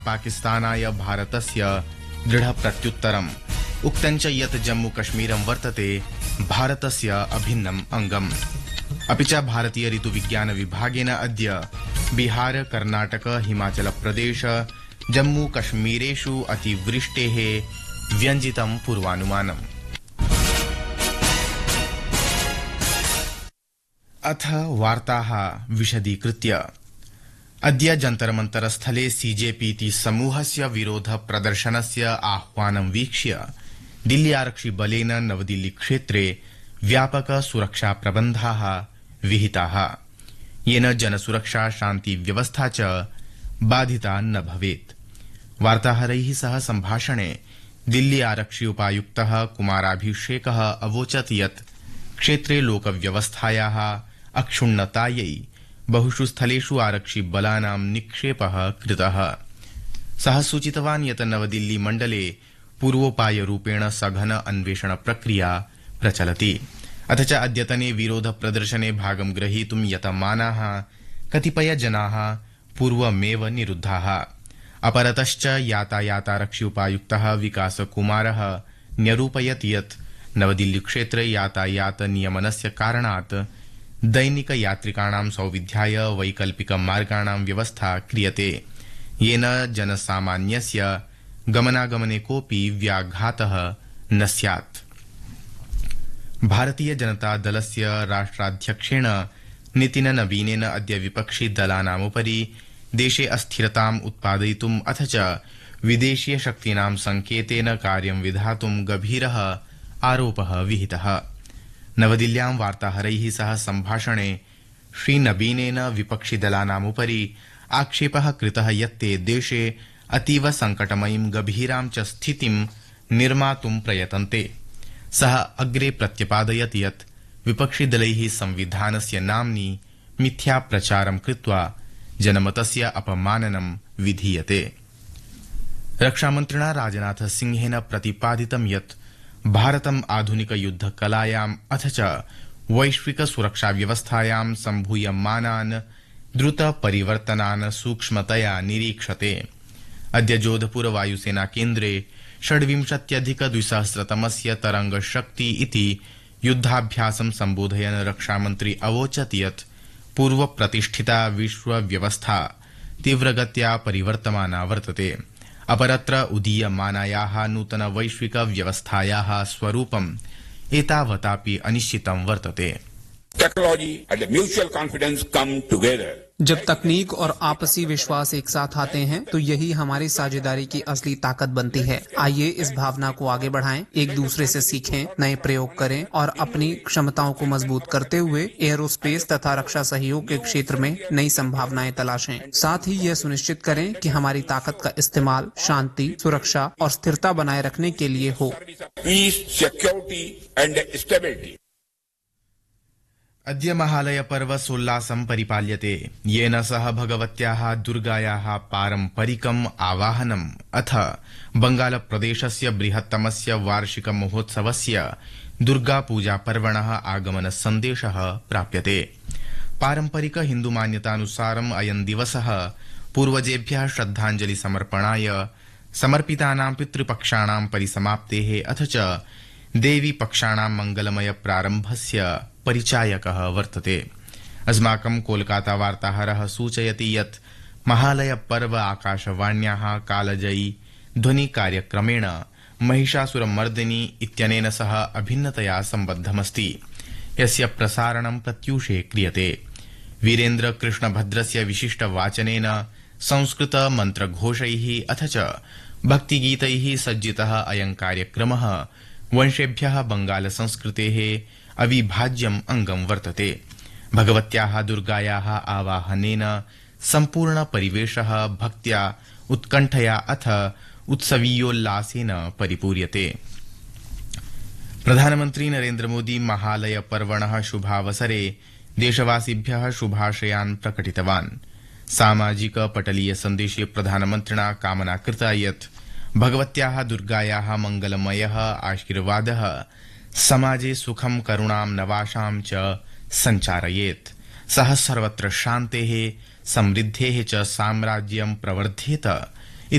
पाकिस्तानाय भारतस्य दृढप्रत्युत्तरम् उक्तञ्च यत् जम्मूकश्मीरं वर्तते भारतस्य अभिन्नम् अङ्गम्। अपि च भारतीय ऋतुविज्ञान विभागेन अद्य बिहार, कर्णाटक, हिमाचल प्रदेश, जम्मूकश्मीरेषु अतिवृष्टेः व्यञ्जितं पूर्वानुमानम्। अथ वार्ताः विशदीकृत्य। अद्य जन्तरमन्तरस्थले सीजेपीति समूहस्य विरोध प्रदर्शनस्य आह्वानं वीक्ष्य दिल्ली आरक्षिबलेन नवदिल्ली क्षेत्रे व्यापक सुरक्षा प्रबन्धाः विहिताः, येन जनसुरक्षा शान्ति व्यवस्था च बाधिता न भवेत्। वार्ताहरैः सह सम्भाषणे दिल्ली आरक्षि उपायुक्तः कुमाराभिषेकः अवोचत् यत् क्षेत्रे लोकव्यवस्थायाः अक्षुण्णतायै बहुषु स्थलेषु आरक्षिबलानां निक्षेपः कृतः। सः सूचितवान् यत् नवदिल्ली मण्डले पूर्वोपायरूपेण सघन अन्वेषण प्रक्रिया प्रचलति। अथ च अद्यतने विरोध प्रदर्शने भागं ग्रहीतुं यतमानाः कतिपय जनाः पूर्वमेव निरुद्धाः। अपरतश्च यातायातारक्षि उपायुक्तः विकासकुमारः न्यरूपयत् यत् नवदिल्ली क्षेत्रे यातायात नियमनस्य कारणात् दैनिक यात्रिकाणां सौविध्याय वैकल्पिक मार्गाणां व्यवस्था क्रियते, येन जनसामान्यस्य गमनागमने कोऽपि व्याघातः न स्यात्। भारतीय जनता दलस्य राष्ट्राध्यक्षेण नितिन नवीनेन अद्य विपक्षि दलानामुपरि देशे अस्थिरताम् उत्पादयितुम् अथ च विदेशीय शक्तीनां संकेतेन कार्यं विधातुं गभीरः आरोपः विहितः। नवदिल्ल्यां वार्ताहरैः सह सम्भाषणे श्रीनवीनेन विपक्षिदलानामुपरि आक्षेपः कृतः यत् ते देशे अतीव संकटमयीं गभीरां च स्थितिं निर्मातुं प्रयतन्ते। सः अग्रे प्रत्यपादयत् यत् विपक्षिदलैः संविधानस्य नाम्नि मिथ्या प्रचारं कृत्वा जनमतस्य अपमाननं विधीयते। रक्षामन्त्रिणा राजनाथ सिंहेन प्रतिपादितं यत् भारतम् आधुनिक युद्धकलायाम् अथ च वैश्विक सुरक्षा व्यवस्थायां सम्भूयमानान् द्रुत परिवर्तनान् सूक्ष्मतया निरीक्षते। अद्य जोधपुर वायुसेना केन्द्रे 26,200तमस्य तरंग शक्ति इति युद्धाभ्यासं सम्बोधयन् रक्षामन्त्री अवोचत् यत् पूर्व प्रतिष्ठिता विश्व व्यवस्था तीव्रगत्या परिवर्तमाना वर्तते। अपरत्र उदीयमानायाः नूतन वैश्विक व्यवस्थायाः स्वरूपम् एतावतापि अनिश्चितं वर्तते। Technology and mutual confidence come together. जब तकनीक और आपसी विश्वास एक साथ आते हैं तो यही हमारी साझेदारी की असली ताकत बनती है। आइए इस भावना को आगे बढ़ाएं, एक दूसरे से सीखें, नए प्रयोग करें और अपनी क्षमताओं को मजबूत करते हुए एयरोस्पेस तथा रक्षा सहयोग के क्षेत्र में नई संभावनाएं तलाशें। साथ ही यह सुनिश्चित करें कि हमारी ताकत का इस्तेमाल शांति, सुरक्षा और स्थिरता बनाए रखने के लिए हो। Peace, security and stability. अद्य महालय पर्व सोल्लासं परिपाल्यते, येन सह भगवत्याः दुर्गायाः पारम्परिकम् आवाहनम् अथ बंगालप्रदेशस्य बृहत्तमस्य वार्षिक महोत्सवस्य दुर्गापूजा पर्वणः आगमन सन्देशः प्राप्यते। पारम्परिक हिन्दुमान्यतानुसारम् अयं दिवसः पूर्वजेभ्यः श्रद्धाञ्जलि समर्पणाय, समर्पितानां पितृपक्षाणां परिसमाप्तेः अथ च देवी पक्षाणां मंगलमय प्रारम्भस्य परिचायकः वर्तते। अस्माकं कोलकाता वार्ताहरः सूचयति यत् महालय पर्व आकाशवाण्याः कालजयी ध्वनि कार्यक्रमेण महिषासुरमर्दिनी इत्यनेन सह अभिन्नतया सम्बद्धमस्ति, यस्य प्रसारणं प्रत्यूषे क्रियते। वीरेन्द्र कृष्णभद्रस्य विशिष्ट वाचनेन संस्कृत मन्त्रघोषैः अथ च भक्तिगीतैः सज्जितः अयं कार्यक्रमः वंशेभ्यः बंगाल संस्कृतेः अविभाज्यम् अङ्गं वर्तते। भगवत्याः दुर्गायाः आवाहनेन सम्पूर्ण परिवेशः भक्त्या, उत्कण्ठया अथ उत्सवीयोल्लासेन परिपूर्यते। प्रधानमन्त्री नरेन्द्र मोदी महालय पर्वणः शुभावसरे देशवासिभ्यः शुभाशयान् प्रकटितवान्। सामाजिक पटलीय सन्देशे प्रधानमन्त्रिणा कामना कृता यत् भगवत्याः दुर्गायाः मंगलमयः आशीर्वादः समाजे सुखं करुणां नवाशां च संचारयेत्। सः सर्वत्र शान्तेः समृद्धेः च साम्राज्यं प्रवर्धेत